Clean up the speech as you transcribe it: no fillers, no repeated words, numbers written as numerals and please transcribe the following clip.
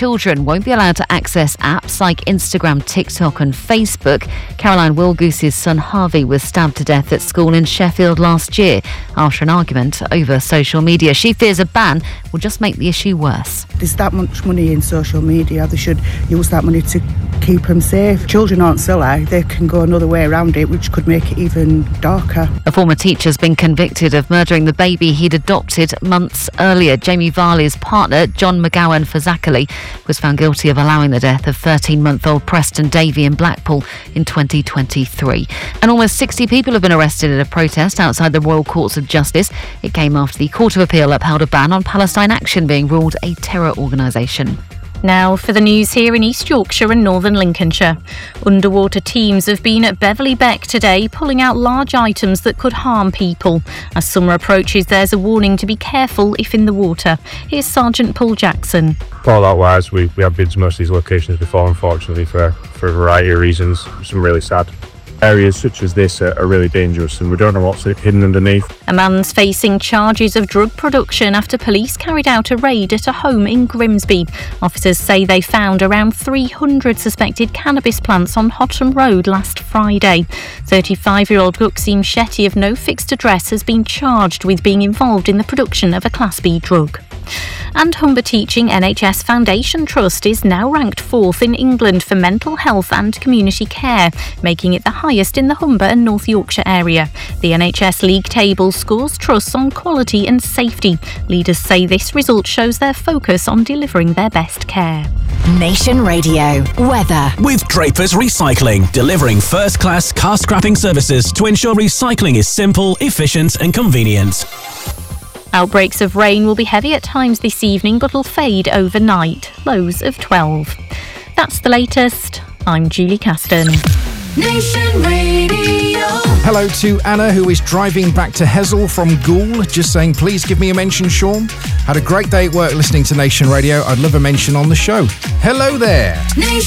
children won't be allowed to access apps like Instagram, TikTok and Facebook. Caroline Wilgoose's son Harvey was stabbed to death at school in Sheffield last year after an argument over social media. She fears a ban will just make the issue worse. There's that much money in social media. They should use that money to keep them safe. Children aren't silly. They can go another way around it, which could make it even darker. A former teacher's been convicted of murdering the baby he'd adopted months earlier. Jamie Varley's partner, John McGowan Fazakerley, was found guilty of allowing the death of 13-month-old Preston Davey in Blackpool in 2023. And almost 60 people have been arrested at a protest outside the Royal Courts of Justice. It came after the Court of Appeal upheld a ban on Palestine Action being ruled a terror organisation. Now for the news here in East Yorkshire and Northern Lincolnshire. Underwater teams have been at Beverley Beck today pulling out large items that could harm people. As summer approaches, there's a warning to be careful if in the water. Here's Sergeant Paul Jackson. Fallout-wise, we have been to most of these locations before, unfortunately, for a variety of reasons. Some really sad. Areas such as this are really dangerous and we don't know what's hidden underneath. A man's facing charges of drug production after police carried out a raid at a home in Grimsby. Officers say they found around 300 suspected cannabis plants on Hotham Road last Friday. 35-year-old Guksim Shetty of no fixed address has been charged with being involved in the production of a Class B drug. And Humber Teaching NHS Foundation Trust is now ranked 4th in England for mental health and community care, making it the highest in the Humber and North Yorkshire area. The NHS League table scores trusts on quality and safety. Leaders say this result shows their focus on delivering their best care. Nation Radio weather. With Drapers Recycling, delivering first-class car scrapping services to ensure recycling is simple, efficient and convenient. Outbreaks of rain will be heavy at times this evening but will fade overnight. Lows of 12. That's the latest. I'm Julie Caston. Nation Radio. Hello to Anna, who is driving back to Hessel from Goole. Just saying, please give me a mention, Sean. Had a great day at work listening to Nation Radio. I'd love a mention on the show. Hello there.